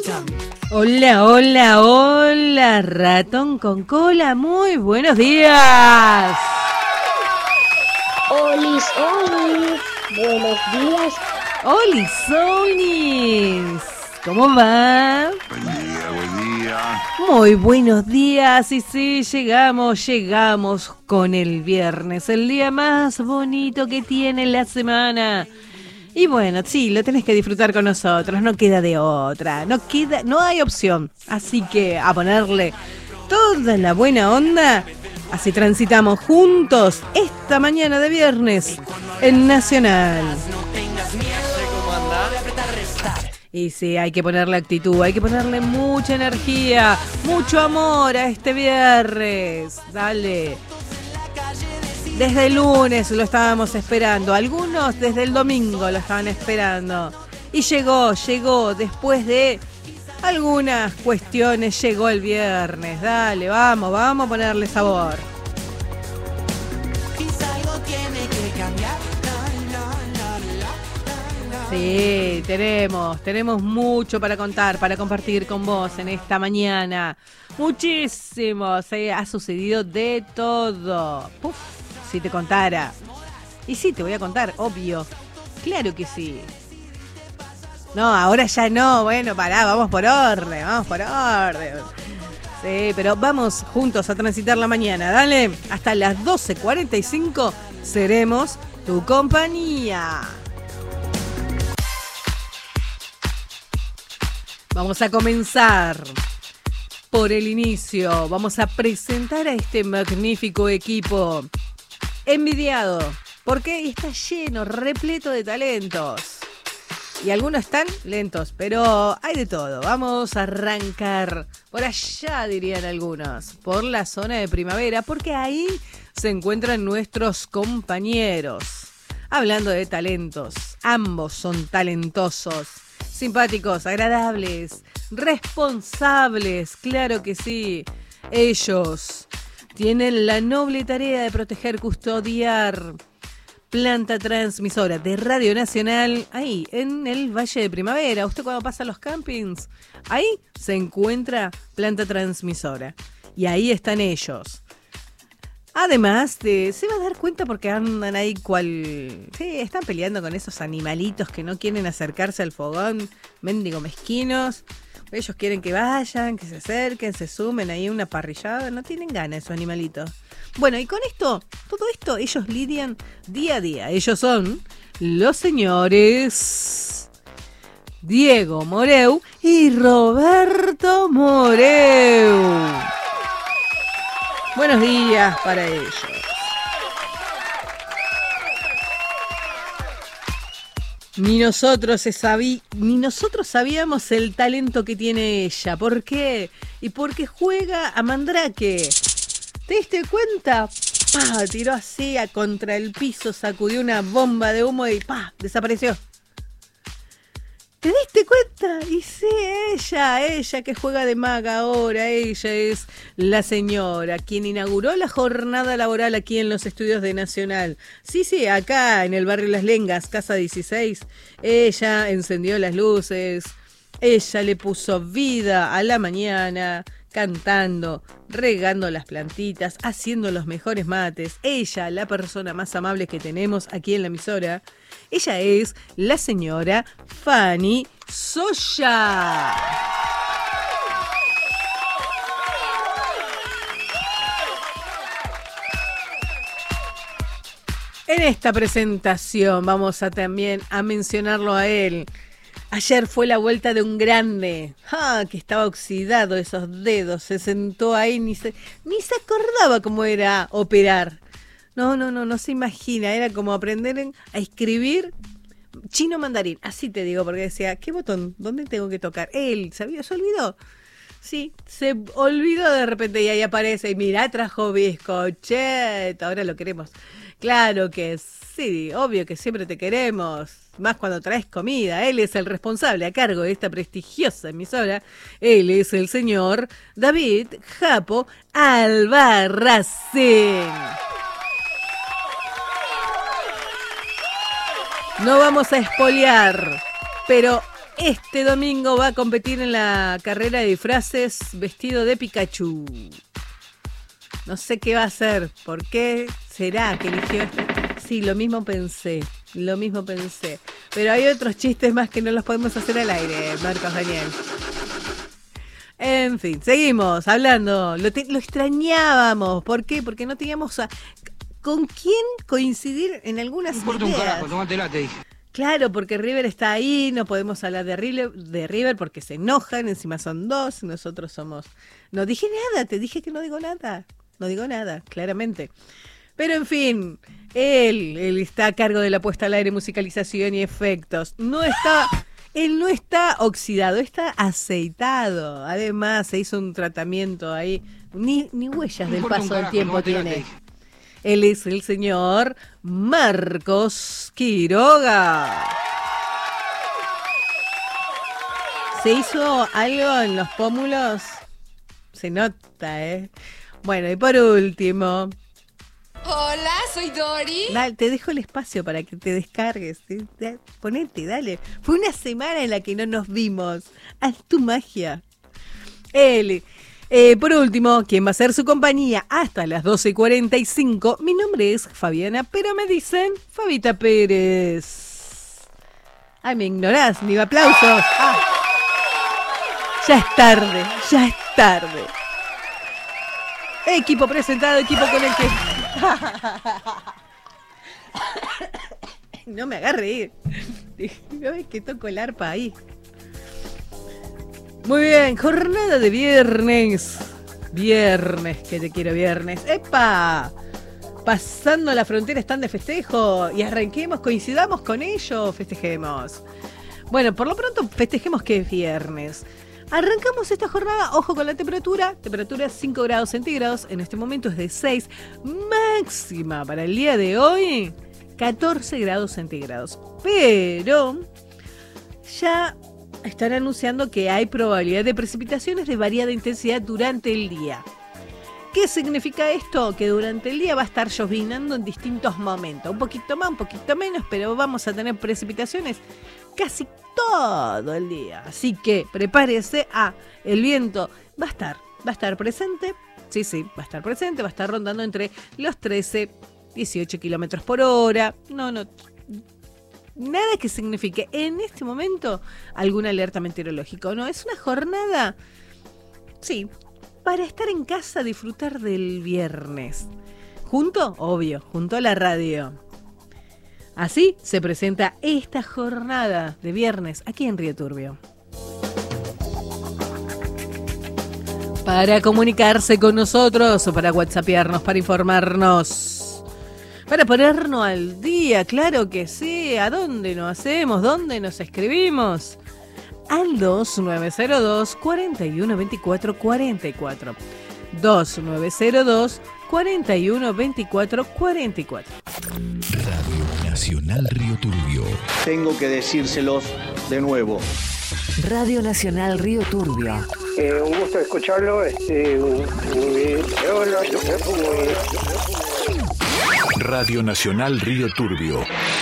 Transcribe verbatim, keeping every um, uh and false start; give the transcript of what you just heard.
Hola, hola, hola, ratón con cola, muy buenos días. Olis, olis, buenos días. Olis, olis, ¿cómo va? Buen día, buen día. Muy buenos días, y sí, llegamos, llegamos con el viernes, el día más bonito que tiene la semana. Y bueno, sí, lo tenés que disfrutar con nosotros, no queda de otra, no queda, no hay opción. Así que a ponerle toda la buena onda, así transitamos juntos esta mañana de viernes en Nacional. Y sí, hay que ponerle actitud, hay que ponerle mucha energía, mucho amor a este viernes. Dale. Desde el lunes lo estábamos esperando, algunos desde el domingo lo estaban esperando. Y llegó, llegó, después de algunas cuestiones, llegó el viernes. Dale, vamos, vamos a ponerle sabor. Sí, tenemos, tenemos mucho para contar, para compartir con vos en esta mañana. Muchísimo, se ha sucedido de todo. Puf. Si te contara. Y sí, te voy a contar, obvio. Claro que sí. No, ahora ya no. Bueno, pará, vamos por orden, vamos por orden. Sí, pero vamos juntos a transitar la mañana. Dale, hasta las doce cuarenta y cinco seremos tu compañía. Vamos a comenzar por el inicio. Vamos a presentar a este magnífico equipo. Envidiado, porque está lleno, repleto de talentos. Y algunos están lentos, pero hay de todo. Vamos a arrancar por allá, dirían algunos, por la zona de Primavera, porque ahí se encuentran nuestros compañeros. Hablando de talentos, ambos son talentosos, simpáticos, agradables, responsables, claro que sí. Ellos tienen la noble tarea de proteger, custodiar planta transmisora de Radio Nacional, ahí, en el Valle de Primavera. Usted cuando pasa a los campings, ahí se encuentra planta transmisora. Y ahí están ellos. Además, de, se va a dar cuenta porque andan ahí cual... Sí, están peleando con esos animalitos que no quieren acercarse al fogón, mendigo mezquinos. Ellos quieren que vayan, que se acerquen, se sumen ahí a una parrillada. No tienen ganas esos animalitos. Bueno, y con esto, todo esto, ellos lidian día a día. Ellos son los señores Diego Moreu y Roberto Moreu. Buenos días para ellos. Ni nosotros, sabí, ni nosotros sabíamos el talento que tiene ella. ¿Por qué? Y porque juega a Mandrake. ¿Te diste cuenta? ¡Pah! Tiró así a contra el piso, sacudió una bomba de humo y ¡pah! Desapareció. ¿Te diste cuenta? Y sí, ella, ella que juega de maga ahora, ella es la señora quien inauguró la jornada laboral aquí en los estudios de Nacional. Sí, sí, acá en el barrio Las Lengas, casa dieciséis, ella encendió las luces, ella le puso vida a la mañana, cantando, regando las plantitas, haciendo los mejores mates. Ella, la persona más amable que tenemos aquí en la emisora. Ella es la señora Fanny Soya. En esta presentación vamos a también a mencionarlo a él. Ayer fue la vuelta de un grande, ah, que estaba oxidado esos dedos, se sentó ahí, ni se, ni se acordaba cómo era operar. No, no, no, no se imagina, era como aprender a escribir chino mandarín, así te digo, porque decía, ¿qué botón? ¿Dónde tengo que tocar? Él, ¿sabía? ¿Se olvidó? Sí, se olvidó de repente y ahí aparece, y mirá, trajo bizcocheto, ahora lo queremos. Claro que sí, obvio que siempre te queremos, más cuando traes comida. Él es el responsable a cargo de esta prestigiosa emisora. Él es el señor David Japo Albarracín. No vamos a espolear, pero este domingo va a competir en la carrera de disfraces vestido de Pikachu. No sé qué va a hacer. ¿Por qué será que eligió esto? Sí, lo mismo pensé. Lo mismo pensé. Pero hay otros chistes más que no los podemos hacer al aire, Marcos Daniel. En fin, seguimos hablando. Lo, te, lo extrañábamos. ¿Por qué? Porque no teníamos a, con quién coincidir en algunas ideas. No importa un carajo, tomátela, te dije. Claro, porque River está ahí, no podemos hablar de River, de River porque se enojan, encima son dos, nosotros somos... No dije nada, te dije que no digo nada, no digo nada, claramente. Pero en fin, él, él está a cargo de la puesta al aire, musicalización y efectos. No está... Él no está oxidado, está aceitado. Además, se hizo un tratamiento ahí. Ni, ni huellas del paso del tiempo tiene. Él es el señor Marcos Quiroga. ¿Se hizo algo en los pómulos? Se nota, ¿eh? Bueno, y por último... Hola, soy Dori. Dale, te dejo el espacio para que te descargues. ¿Sí? Ponete, dale. Fue una semana en la que no nos vimos. Haz tu magia. Él, eh, por último, quien va a ser su compañía hasta las doce y cuarenta y cinco. Mi nombre es Fabiana, pero me dicen Fabita Pérez. Ay, me ignorás, ni aplausos. Ah. Ya es tarde, ya es tarde. Equipo presentado, equipo con el que... No me hagas reír. No es que toco el arpa ahí. Muy bien, jornada de viernes. Viernes, que te quiero viernes. ¡Epa! Pasando la frontera están de festejo. Y arranquemos, coincidamos con ellos, festejemos. Bueno, por lo pronto festejemos que es viernes. Arrancamos esta jornada, ojo con la temperatura, temperatura cinco grados centígrados, en este momento es de seis, máxima para el día de hoy, catorce grados centígrados. Pero ya están anunciando que hay probabilidad de precipitaciones de variada intensidad durante el día. ¿Qué significa esto? Que durante el día va a estar llovinando en distintos momentos, un poquito más, un poquito menos, pero vamos a tener precipitaciones casi todo el día. Así que prepárese a el viento. Va a estar, va a estar presente. Sí, sí, va a estar presente. Va a estar rondando entre los trece, dieciocho kilómetros por hora. No, no. Nada que signifique en este momento alguna alerta meteorológica. No, es una jornada, sí, para estar en casa, disfrutar del viernes. Junto, obvio, junto a la radio. Así se presenta esta jornada de viernes aquí en Río Turbio. Para comunicarse con nosotros o para whatsappearnos, para informarnos, para ponernos al día, claro que sí. ¿A dónde nos hacemos? ¿Dónde nos escribimos? Al dos nueve cero dos, cuatro uno dos cuatro cuatro cuatro. dos nueve cero dos, cuatro uno dos cuatro cuatro cuatro. Radio Nacional Río Turbio. Tengo que decírselos de nuevo. Radio Nacional Río Turbio. Eh, un gusto escucharlo. Este, muy, Radio Nacional Río Turbio.